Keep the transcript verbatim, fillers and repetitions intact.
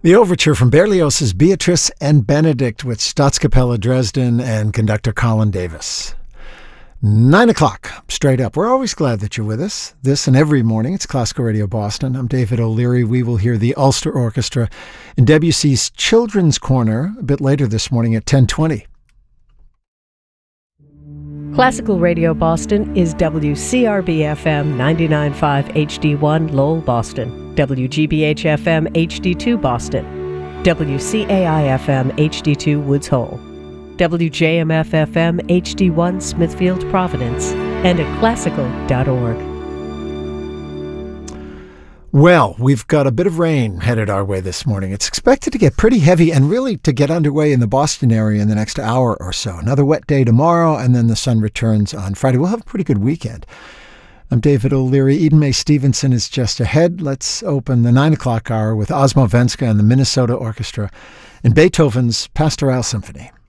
The overture from Berlioz's Beatrice and Benedict with Staatskapelle Dresden and conductor Colin Davis. Nine o'clock, straight up. We're always glad that you're with us. This and every morning, it's Classical Radio Boston. I'm David O'Leary. We will hear the Ulster Orchestra in Debussy's Children's Corner a bit later this morning at ten twenty. Classical Radio Boston is W C R B F M ninety-nine point five H D one Lowell, Boston, W G B H F M H D two Boston, W C A I F M H D two Woods Hole, W J M F F M H D one Smithfield, Providence, and at classical dot org. Well, we've got a bit of rain headed our way this morning. It's expected to get pretty heavy and really to get underway in the Boston area in the next hour or so. Another wet day tomorrow, and then the sun returns on Friday. We'll have a pretty good weekend. I'm David O'Leary. Eden May Stevenson is just ahead. Let's open the nine o'clock hour with Osmo Venska and the Minnesota Orchestra in Beethoven's Pastoral Symphony.